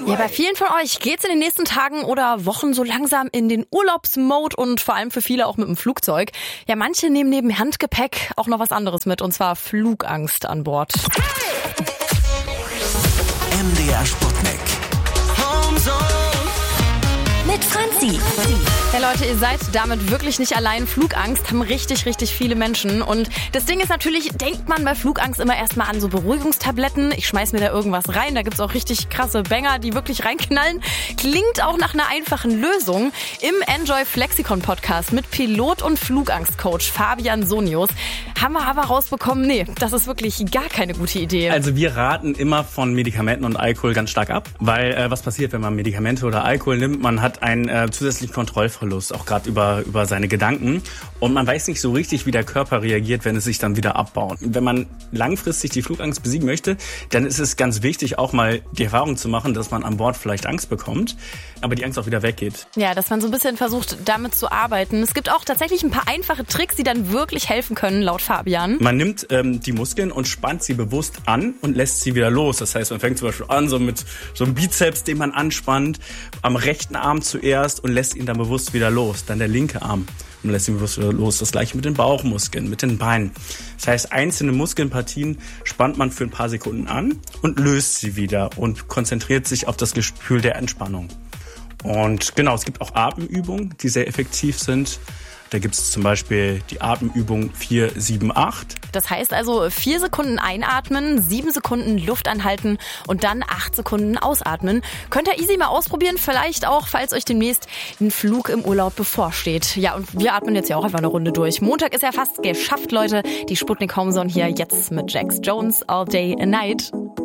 Ja, bei vielen von euch geht's in den nächsten Tagen oder Wochen so langsam in den Urlaubsmode und vor allem für viele auch mit dem Flugzeug. Ja, manche nehmen neben Handgepäck auch noch was anderes mit, und zwar Flugangst an Bord. MDR Sputnik. Mit Franzi. Ja Leute, ihr seid damit wirklich nicht allein. Flugangst haben richtig viele Menschen. Und das Ding ist natürlich, denkt man bei Flugangst immer erstmal an so Beruhigungstabletten. Ich schmeiß mir da irgendwas rein. Da gibt's auch richtig krasse Banger, die wirklich reinknallen. Klingt auch nach einer einfachen Lösung. Im Enjoy Flexikon Podcast mit Pilot- und Flugangstcoach Fabian Sonius haben wir aber rausbekommen, nee, das ist wirklich gar keine gute Idee. Also wir raten immer von Medikamenten und Alkohol ganz stark ab. Weil was passiert, wenn man Medikamente oder Alkohol nimmt? Man hat einen zusätzlichen Kontrollverlust, auch gerade über seine Gedanken. Und man weiß nicht so richtig, wie der Körper reagiert, wenn es sich dann wieder abbaut. Wenn man langfristig die Flugangst besiegen möchte, dann ist es ganz wichtig, auch mal die Erfahrung zu machen, dass man an Bord vielleicht Angst bekommt, aber die Angst auch wieder weggeht. Ja, dass man so ein bisschen versucht, damit zu arbeiten. Es gibt auch tatsächlich ein paar einfache Tricks, die dann wirklich helfen können, laut Fabian. Man nimmt die Muskeln und spannt sie bewusst an und lässt sie wieder los. Das heißt, man fängt zum Beispiel an so mit so einem Bizeps, den man anspannt, am rechten Arm zuerst und lässt ihn dann bewusst wieder los. Dann der linke Arm und lässt ihn bewusst wieder los. Das gleiche mit den Bauchmuskeln, mit den Beinen. Das heißt, einzelne Muskelpartien spannt man für ein paar Sekunden an und löst sie wieder und konzentriert sich auf das Gefühl der Entspannung. Und genau, es gibt auch Atemübungen, die sehr effektiv sind. Da gibt es zum Beispiel die Atemübung 4-7-8. Das heißt also 4 Sekunden einatmen, 7 Sekunden Luft anhalten und dann 8 Sekunden ausatmen. Könnt ihr easy mal ausprobieren, vielleicht auch, falls euch demnächst ein Flug im Urlaub bevorsteht. Ja, und wir atmen jetzt ja auch einfach eine Runde durch. Montag ist ja fast geschafft, Leute. Die Sputnik Homezone hier jetzt mit Jax Jones, All Day and Night.